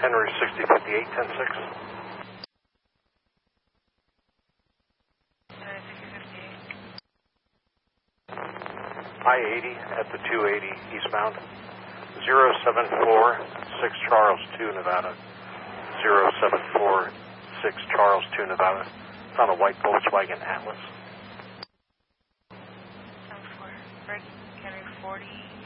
Henry 6058, 106. I-80 at the 280 eastbound. 0746 Charles 2, Nevada. 0746 Charles 2, Nevada. It's on a white Volkswagen Atlas. Henry 40.